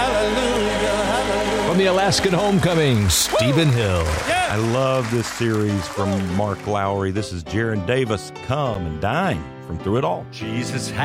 hallelujah, hallelujah. From the Alaskan Homecoming, Stephen Hill. I love this series from Mark Lowry. This is Jaron Davis, Come and Dine from Through It All. Jesus